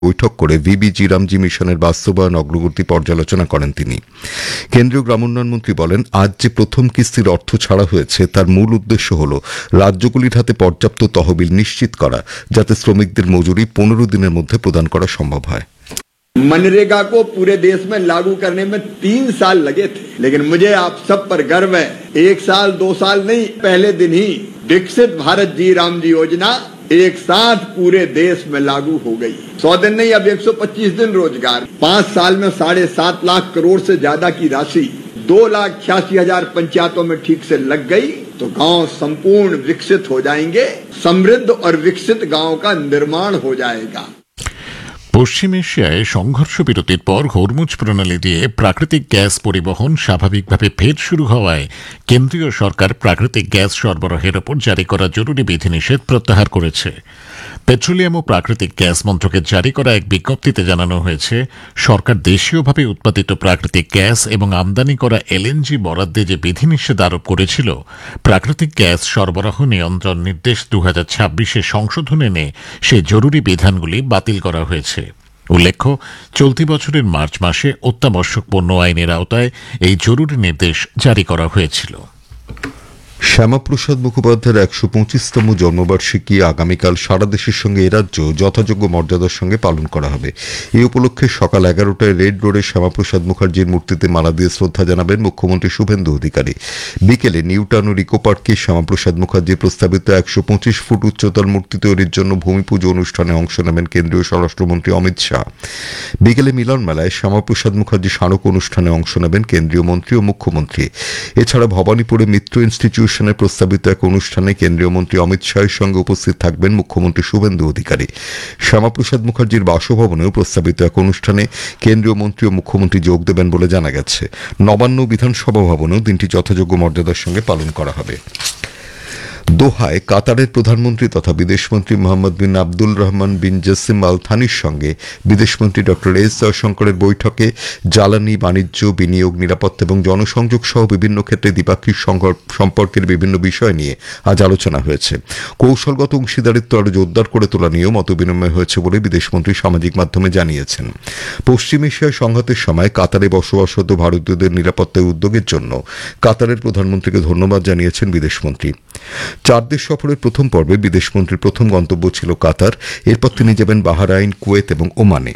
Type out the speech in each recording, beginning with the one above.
বৈঠক করে ভিবিজি রামজি মিশনের বাস্তবায়ন অগ্রগতি পর্যালোচনা করেন তিনি। কেন্দ্রীয় গ্রামোন্নয়ন মন্ত্রী বলেন, আজ যে প্রথম কিস্তির অর্থ ছাড়া হয়েছে তার মূল উদ্দেশ্য হল রাজ্যগুলির হাতে পর্যাপ্ত তহবিল নিশ্চিত করা, যাতে শ্রমিকদের মজুরি 15 দিনের মধ্যে প্রদান করা সম্ভব হয়। मनरेगा को पूरे देश में लागू करने में 3 साल लगे थे, लेकिन मुझे आप सब पर गर्व है, 1 साल 2 साल नहीं, पहले दिन ही विकसित भारत जी राम जी योजना एक साथ पूरे देश में लागू हो गई। 100 दिन नहीं, अब 125 दिन रोजगार, 5 साल में 7.5 लाख करोड़ से ज्यादा की राशि 2,88,000 पंचायतों में ठीक से लग गई, तो गांव संपूर्ण विकसित हो जाएंगे, समृद्ध और विकसित गांव का निर्माण हो जाएगा। পশ্চিম এশিয়ায় সংঘর্ষ বিরতির পর হরমুজ প্রণালী দিয়ে প্রাকৃতিক গ্যাস পরিবহন স্বাভাবিকভাবে ফের শুরু হওয়ায় কেন্দ্রীয় সরকার প্রাকৃতিক গ্যাস সরবরাহের ওপর জারি করা জরুরি বিধিনিষেধ প্রত্যাহার করেছে। পেট্রোলিয়াম ও প্রাকৃতিক গ্যাস মন্ত্রকের জারি করা এক বিজ্ঞপ্তিতে জানানো হয়েছে, সরকার দেশীয়ভাবে উৎপাদিত প্রাকৃতিক গ্যাস এবং আমদানি করা এলএনজি বরাদ্দে যে বিধিনিষেধ আরোপ করেছিল, প্রাকৃতিক গ্যাস সরবরাহ নিয়ন্ত্রণ নির্দেশ 2026-এ সংশোধন এনে সেই জরুরি বিধানগুলি বাতিল করা হয়েছে। উল্লেখ্য, চলতি বছরের মার্চ মাসে অত্যাবশ্যক পণ্য আইনের আওতায় এই জরুরি নির্দেশ জারি করা হয়েছিল। শ্যামাপ্রসাদ মুখোপাধ্যায়ের 125তম জন্মবার্ষিকী আগামীকাল সারা দেশের সঙ্গে এরাজ্য যথাযোগ্য মর্যাদার সঙ্গে পালন করা হবে। এই উপলক্ষে সকাল 11টায় রেড রোডে শ্যামাপ্রসাদ মুখার্জির মূর্তিতে মালা দিয়ে শ্রদ্ধা জানাবেন মুখ্যমন্ত্রী শুভেন্দু অধিকারী। বিকেলে নিউ টাউন ও ইকো পার্কে শ্যামাপ্রসাদ মুখার্জির প্রস্তাবিত 125 ফুট উচ্চতার মূর্তি তৈরির জন্য ভূমি পুজো অনুষ্ঠানে অংশ নেবেন কেন্দ্রীয় স্বরাষ্ট্রমন্ত্রী অমিত শাহ। বিকেলে মিলন মেলায় শ্যামাপ্রসাদ মুখার্জি স্মারক অনুষ্ঠানে অংশ নেবেন কেন্দ্রীয় মন্ত্রী ও মুখ্যমন্ত্রী। এছাড়া ভবানীপুরে মিত্র ইনস্টিটিউশনের প্রস্তাবিত এক অনুষ্ঠানে কেন্দ্রীয় মন্ত্রী অমিত শাহের সঙ্গে উপস্থিত থাকবেন মুখ্যমন্ত্রী শুভেন্দু অধিকারী। শ্যামাপ্রসাদ মুখার্জির বাসভবনেও প্রস্তাবিত এক অনুষ্ঠানে কেন্দ্রীয় মন্ত্রী ও মুখ্যমন্ত্রী যোগ দেবেন বলে জানা গেছে। নবান্ন বিধানসভা ভবনেও দিনটি যথাযোগ্য মর্যাদার সঙ্গে পালন করা হবে। দোহায় কাতারের প্রধানমন্ত্রী তথা বিদেশমন্ত্রী মোহাম্মদ বিন আব্দুল রহমান বিন জাসিম আল থানির সঙ্গে বিদেশমন্ত্রী ডক্টর এস জয়শঙ্করের বৈঠকে জ্বালানি, বাণিজ্য, বিনিয়োগ, নিরাপত্তা এবং জনসংযোগ সহ বিভিন্ন ক্ষেত্রে দ্বিপাক্ষিক সম্পর্কের বিভিন্ন বিষয় নিয়ে আজ আলোচনা হয়েছে। কৌশলগত অংশীদারিত্ব আরও জোরদার করে তোলা নিয়েও মতবিনিময় হয়েছে বলে বিদেশমন্ত্রী সামাজিক মাধ্যমে জানিয়েছেন। পশ্চিম এশিয়ায় সংঘাতের সময় কাতারে বসবাসরত ভারতীয়দের নিরাপত্তায় উদ্যোগের জন্য কাতারের প্রধানমন্ত্রীকে ধন্যবাদ জানিয়েছেন বিদেশমন্ত্রী। 4 দেশ সফরের প্রথম পর্বে বিদেশমন্ত্রীর প্রথম গন্তব্য ছিল কাতার। এরপর তিনি যাবেন বাহরাইন, কুয়েত এবং ওমানে।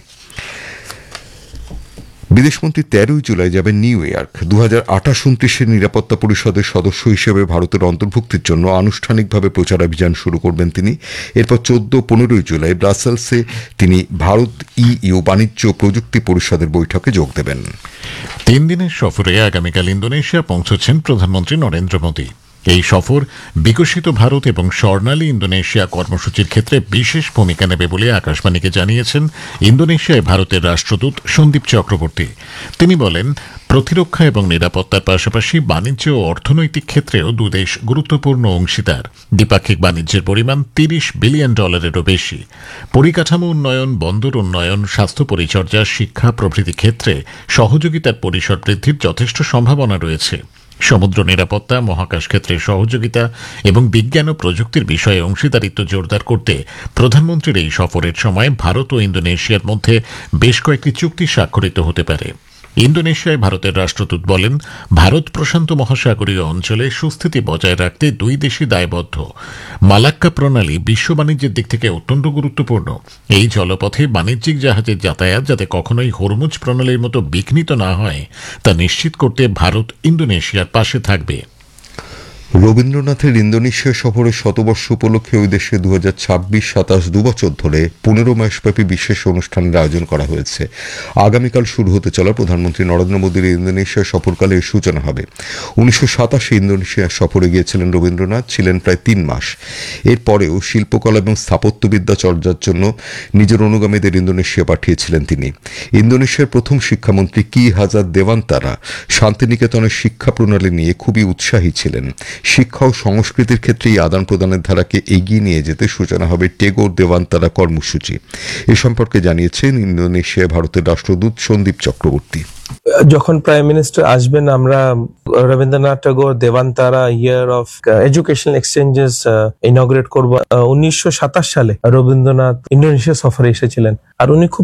বিদেশমন্ত্রী 13 জুলাই যাবেন নিউ ইয়র্ক। 2028-29 নিরাপত্তা পরিষদের সদস্য হিসেবে ভারতের অন্তর্ভুক্তির জন্য আনুষ্ঠানিকভাবে প্রচারাভিযান শুরু করবেন তিনি। এরপর 14-15 জুলাই ব্রাসেলসে তিনি ভারত ইইউ বাণিজ্য প্রযুক্তি পরিষদের বৈঠকে যোগ দেবেন। 3 দিনের সফরে আগামীকাল ইন্দোনেশিয়া পৌঁছচ্ছেন প্রধানমন্ত্রী নরেন্দ্র মোদী। এই সফর বিকশিত ভারত এবং স্বর্ণালী ইন্দোনেশিয়া কর্মসূচির ক্ষেত্রে বিশেষ ভূমিকা নেবে বলে আকাশবাণীকে জানিয়েছেন ইন্দোনেশিয়ায় ভারতের রাষ্ট্রদূত সন্দীপ চক্রবর্তী। তিনি বলেন, প্রতিরক্ষা এবং নিরাপত্তার পাশাপাশি বাণিজ্য ও অর্থনৈতিক ক্ষেত্রেও দুদেশ গুরুত্বপূর্ণ অংশীদার। দ্বিপাক্ষিক বাণিজ্যের পরিমাণ $30 বিলিয়ন বেশি। পরিকাঠামো উন্নয়ন, বন্দর উন্নয়ন, স্বাস্থ্য পরিচর্যা, শিক্ষা প্রভৃতি ক্ষেত্রে সহযোগিতার পরিসর বৃদ্ধির যথেষ্ট সম্ভাবনা রয়েছে। সমুদ্র নিরাপত্তা, মহাকাশ ক্ষেত্রে সহযোগিতা এবং বিজ্ঞান ও প্রযুক্তির বিষয়ে অংশীদারিত্ব জোরদার করতে প্রধানমন্ত্রীর এই সফরের সময় ভারত ও ইন্দোনেশিয়ার মধ্যে বেশ কয়েকটি চুক্তি স্বাক্ষরিত হতে পারে। ইন্দোনেশিয়ায় ভারতের রাষ্ট্রদূত বলেন, ভারত প্রশান্ত মহাসাগরীয় অঞ্চলে সুস্থিতি বজায় রাখতে দুই দেশই দায়বদ্ধ। মালাক্কা প্রণালী বিশ্ব বাণিজ্যের দিক থেকে অত্যন্ত গুরুত্বপূর্ণ। এই জলপথে বাণিজ্যিক জাহাজের যাতায়াত যাতে কখনোই হরমুজ প্রণালীর মতো বিঘ্নিত না হয় তা নিশ্চিত করতে ভারত ইন্দোনেশিয়ার পাশে থাকবে। রবীন্দ্রনাথের ইন্দোনেশিয়া সফরের শতবর্ষ উপলক্ষে ওই দেশে 2026-27 দুবছর ধরে 15 মাসব্যাপী বিশেষ অনুষ্ঠানের আয়োজন করা হয়েছে। আগামীকাল শুরু হতে চলা প্রধানমন্ত্রী নরেন্দ্র মোদীর ইন্দোনেশিয়া সফরকালে এর সূচনা হবে। 1987 ইন্দোনেশিয়া সফরে গিয়েছিলেন রবীন্দ্রনাথ, ছিলেন প্রায় 3 মাস। এরপরেও শিল্পকলা এবং স্থাপত্যবিদ্যা চর্চার জন্য নিজের অনুগামীদের ইন্দোনেশিয়া পাঠিয়েছিলেন তিনি। ইন্দোনেশিয়ার প্রথম শিক্ষামন্ত্রী কি হাজার দেওয়ান্তারা শান্তিনিকেতনের শিক্ষা প্রণালী নিয়ে খুবই উৎসাহী ছিলেন। শিক্ষা ও সংস্কৃতির ক্ষেত্রে এই আদান প্রদানের ধারাকে এগিয়ে নিয়ে যেতে সূচনা হবে টেগোর দেওয়ান্তারা কর্মসূচি। এ সম্পর্কে জানিয়েছেন ইন্দোনেশিয়ায় ভারতের রাষ্ট্রদূত সন্দীপ চক্রবর্তী। যখন প্রাইম মিনিস্টার আসবেন আমরা রবীন্দ্রনাথ ঠাকুর দেওয়ান্তারা ইয়ার অফ এডুকেশনাল এক্সচেঞ্জেস ইনগ্রেট করব। 1927 সালে রবীন্দ্রনাথ ইন্দোনেশিয়া সফরে এসেছিলেন আর উনি খুব